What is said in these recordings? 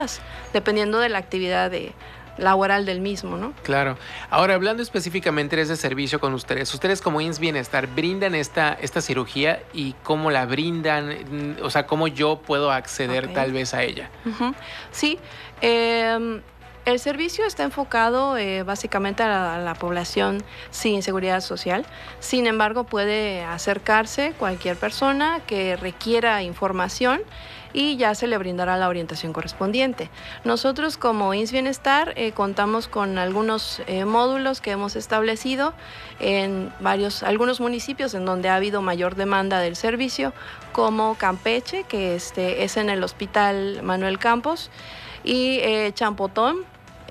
dependiendo de la actividad laboral del mismo, ¿no? Claro. Ahora, hablando específicamente de ese servicio con ustedes como IMSS Bienestar, ¿brindan esta cirugía y cómo la brindan? O sea, ¿cómo yo puedo acceder tal vez a ella? Sí, el servicio está enfocado básicamente a la población sin seguridad social. Sin embargo, puede acercarse cualquier persona que requiera información y ya se le brindará la orientación correspondiente. Nosotros como IMSS Bienestar contamos con algunos módulos que hemos establecido en algunos municipios en donde ha habido mayor demanda del servicio, como Campeche, que es en el Hospital Manuel Campos, y Champotón,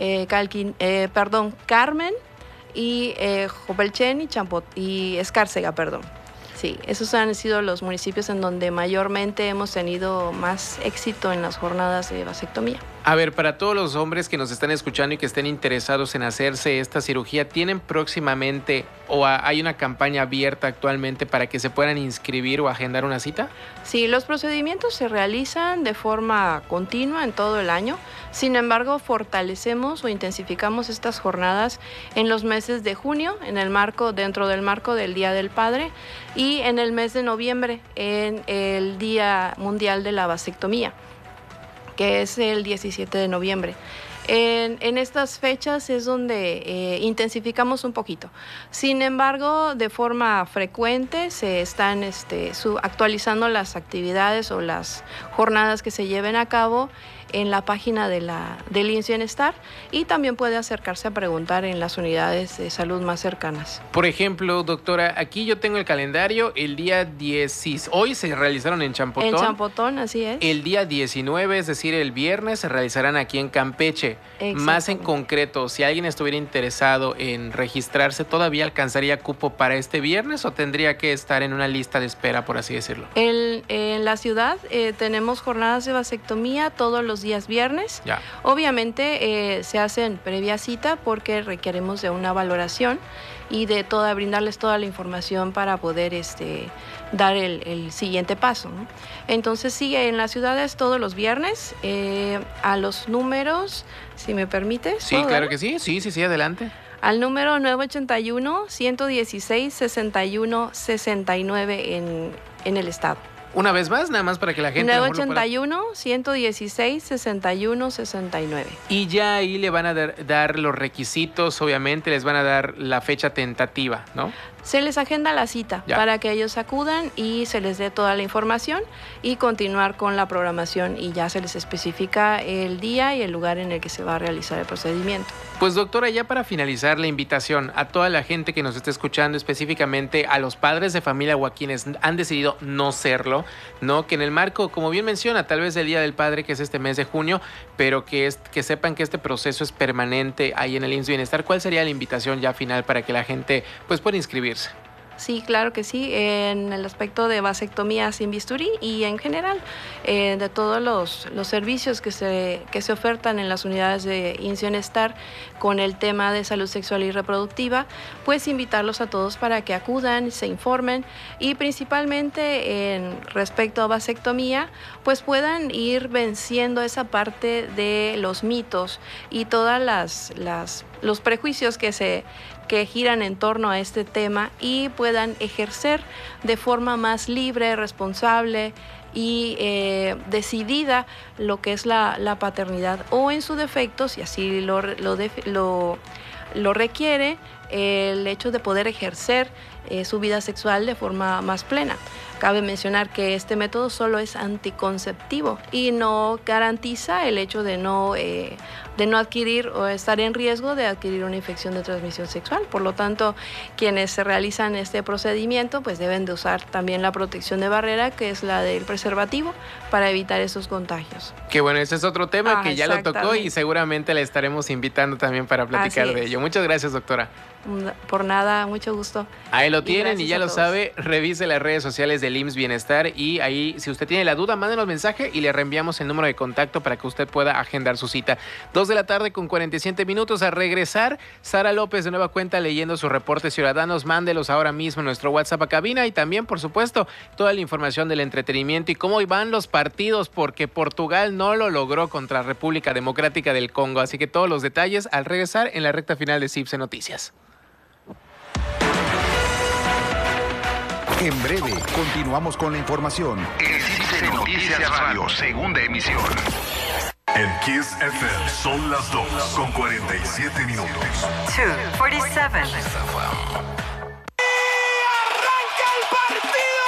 Carmen, y Jopelchen y Escárcega, perdón. Sí, esos han sido los municipios en donde mayormente hemos tenido más éxito en las jornadas de vasectomía. A ver, para todos los hombres que nos están escuchando y que estén interesados en hacerse esta cirugía, ¿tienen próximamente o hay una campaña abierta actualmente para que se puedan inscribir o agendar una cita? Sí, los procedimientos se realizan de forma continua en todo el año. Sin embargo, fortalecemos o intensificamos estas jornadas en los meses de junio, dentro del marco del Día del Padre, y en el mes de noviembre, en el Día Mundial de la Vasectomía, que es el 17 de noviembre. En estas fechas es donde intensificamos un poquito. Sin embargo, de forma frecuente se están actualizando las actividades o las jornadas que se lleven a cabo en la página del IMSS Bienestar, y también puede acercarse a preguntar en las unidades de salud más cercanas. Por ejemplo, doctora, aquí yo tengo el calendario, el día 10, hoy se realizaron en Champotón. En Champotón, así es. El día 19, es decir, el viernes, se realizarán aquí en Campeche. Más en concreto, si alguien estuviera interesado en registrarse, ¿todavía alcanzaría cupo para este viernes o tendría que estar en una lista de espera, por así decirlo? En la ciudad tenemos jornadas de vasectomía todos los días viernes. Ya. Obviamente se hacen previa cita porque requeremos de una valoración y de brindarles toda la información para poder dar el siguiente paso, ¿no? Entonces sí, en las ciudades todos los viernes, a los números, si me permites. Sí, claro que sí, sí, adelante. Al número 981-116-61-69 en el estado. Una vez más, nada más para que la gente... 981-116-61-69. Y ya ahí le van a dar los requisitos, obviamente, les van a dar la fecha tentativa, ¿no? Se les agenda la cita para que ellos acudan y se les dé toda la información y continuar con la programación, y ya se les especifica el día y el lugar en el que se va a realizar el procedimiento. Pues doctora, ya para finalizar, la invitación a toda la gente que nos esté escuchando, específicamente a los padres de familia o a quienes han decidido no serlo, ¿no? Que en el marco, como bien menciona, tal vez del Día del Padre, que es este mes de junio, pero que sepan que este proceso es permanente ahí en el IMSS Bienestar. ¿Cuál sería la invitación ya final para que la gente pues pueda inscribirse? Sí, claro que sí, en el aspecto de vasectomía sin bisturí y en general de todos los servicios que se ofertan en las unidades de IMSS Bienestar con el tema de salud sexual y reproductiva, pues invitarlos a todos para que acudan, se informen, y principalmente en respecto a vasectomía, pues puedan ir venciendo esa parte de los mitos y todas los prejuicios que giran en torno a este tema, y puedan ejercer de forma más libre, responsable y decidida lo que es la paternidad, o en su defecto, si así lo requiere, el hecho de poder ejercer su vida sexual de forma más plena. Cabe mencionar que este método solo es anticonceptivo y no garantiza el hecho de no adquirir o estar en riesgo de adquirir una infección de transmisión sexual. Por lo tanto, quienes se realizan este procedimiento pues deben de usar también la protección de barrera, que es la del preservativo, para evitar esos contagios. Que bueno, ese es otro tema que ya lo tocó y seguramente le estaremos invitando también para platicar de ello. Muchas gracias, doctora. Por nada, mucho gusto. A él Ahí lo tienen y gracias ya a lo todos. sabe, revise las redes sociales del IMSS Bienestar y ahí, si usted tiene la duda, mándenos mensaje y le reenviamos el número de contacto para que usted pueda agendar su cita. 2:47 PM. A regresar, Sara López de nueva cuenta leyendo sus reportes ciudadanos. Mándelos ahora mismo en nuestro WhatsApp a cabina y también, por supuesto, toda la información del entretenimiento y cómo van los partidos, porque Portugal no lo logró contra República Democrática del Congo. Así que todos los detalles al regresar en la recta final de CIPSE Noticias. En breve, continuamos con la información. En CIPSE Noticias Radio, segunda emisión. En Kiss FM son las 2:47 minutos. 2:47.